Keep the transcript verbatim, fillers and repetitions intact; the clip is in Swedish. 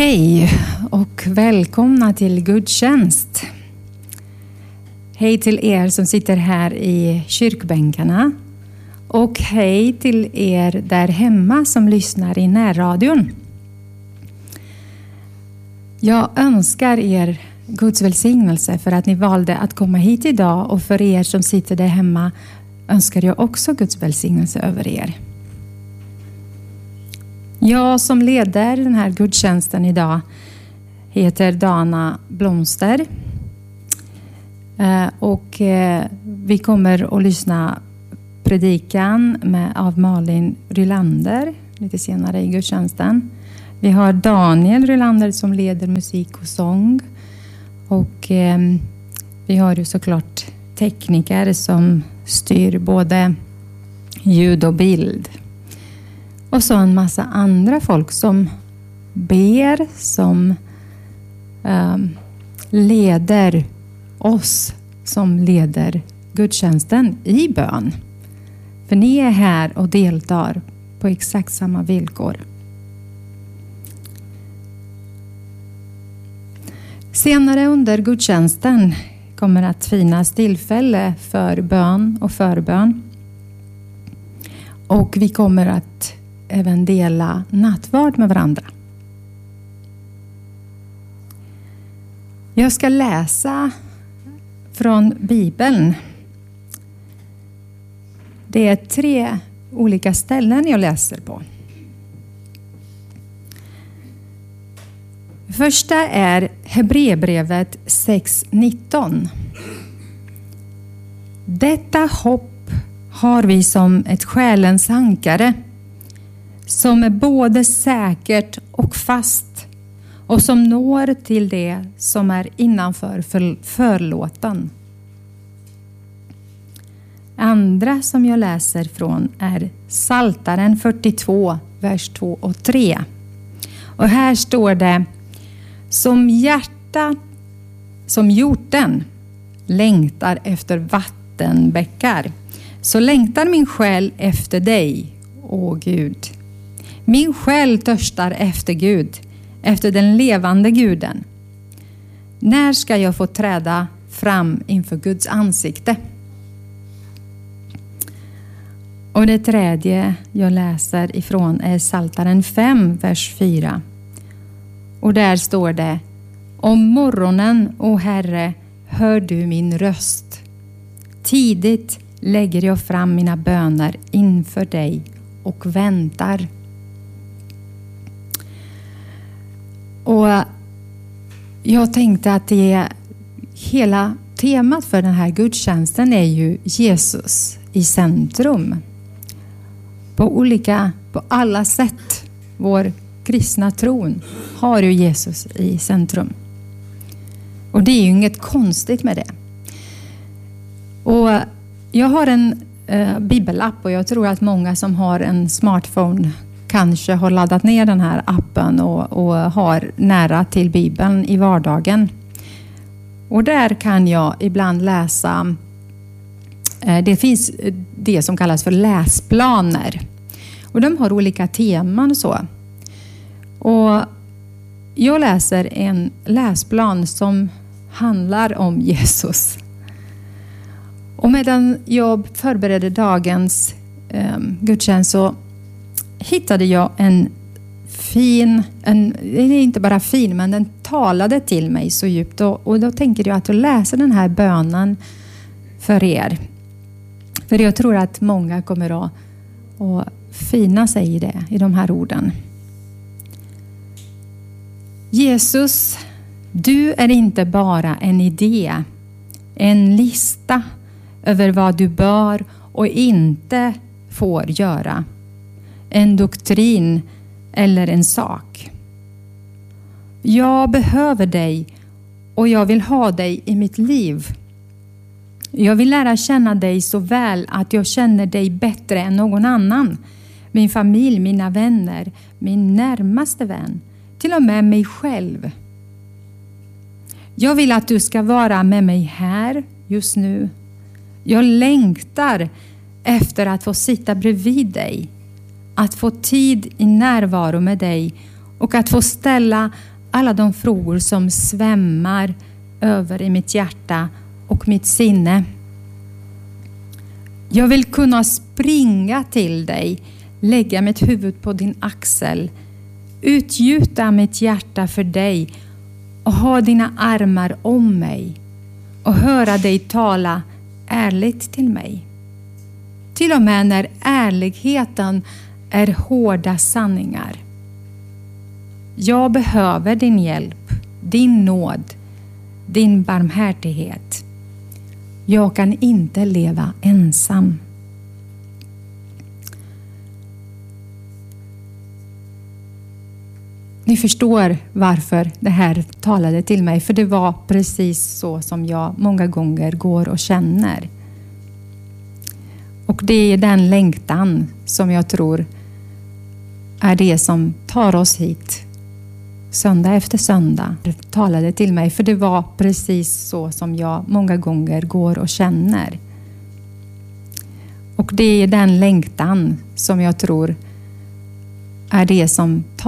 Hej och välkomna till gudstjänst. Hej till er som sitter här i kyrkbänkarna. Och hej till er där hemma som lyssnar i närradion. Jag önskar er Guds välsignelse för att ni valde att komma hit idag. Och för er som sitter där hemma önskar jag också Guds välsignelse över er. Jag som leder den här gudstjänsten idag heter Dana Blomster. Och vi kommer att lyssna predikan med, av Malin Rylander lite senare i gudstjänsten. Vi har Daniel Rylander som leder musik och sång. Och eh, vi har ju såklart tekniker som styr både ljud och bild. Och så en massa andra folk som ber, som eh, leder oss, som leder gudstjänsten i bön. För ni är här och deltar på exakt samma villkor. Senare under gudstjänsten kommer att finnas tillfälle för bön och förbön. Och vi kommer att även dela nattvard med varandra. Jag ska läsa från Bibeln. Det är tre olika ställen jag läser på. Första är Hebreerbrevet sex nitton. Detta hopp har vi som ett själens ankare, som är både säkert och fast och som når till det som är innanför för förlåten. Andra som jag läser från är Psaltaren fyrtiotvå, vers två och tre. Och här står det: Som hjärta, som hjorten längtar efter vattenbäckar, så längtar min själ efter dig, åh Gud. Min själ törstar efter Gud, efter den levande Guden. När ska jag få träda fram inför Guds ansikte? Och det tredje jag läser ifrån är Psaltaren fem, vers fyra. Och där står det: Om morgonen, o Herre, hör du min röst. Tidigt lägger jag fram mina böner inför dig och väntar. Och jag tänkte att det hela temat för den här gudstjänsten är ju Jesus i centrum. På olika, på alla sätt, vår kristna tron har ju Jesus i centrum. Och det är ju inget konstigt med det. Och jag har en eh, bibelapp, och jag tror att många som har en smartphone kanske har laddat ner den här appen och, och har nära till Bibeln i vardagen. Och där kan jag ibland läsa, eh, det finns det som kallas för läsplaner. Och de har olika teman och så. Och jag läser en läsplan som handlar om Jesus. Och medan jag förberedde dagens eh, gudstjänst så hittade jag en fin, en, inte bara fin, men den talade till mig så djupt. Och, och då tänker jag att jag läser den här bönen för er. För jag tror att många kommer att, att fina sig i det, i de här orden. Jesus, du är inte bara en idé, en lista över vad du bör och inte får göra. En doktrin eller en sak. Jag behöver dig och jag vill ha dig i mitt liv. Jag vill lära känna dig så väl att jag känner dig bättre än någon annan. Min familj, mina vänner, min närmaste vän. Till och med mig själv. Jag vill att du ska vara med mig här just nu. Jag längtar efter att få sitta bredvid dig. Att få tid i närvaro med dig Och att få ställa alla de frågor som svämmar över i mitt hjärta och mitt sinne. Jag vill kunna springa till dig, lägga mitt huvud på din axel, utgjuta mitt hjärta för dig och ha dina armar om mig och höra dig tala ärligt till mig. Till och med när ärligheten är hårda sanningar. Jag behöver din hjälp, din nåd, din barmhärtighet. Jag kan inte leva ensam. Ni förstår varför det här talade till mig. För det var precis så som jag många gånger går och känner. Och det är den längtan som jag tror är det som tar oss hit. Söndag efter söndag. Det talade till mig. För det var precis så som jag många gånger går och känner. Och det är den längtan som jag tror är det som tar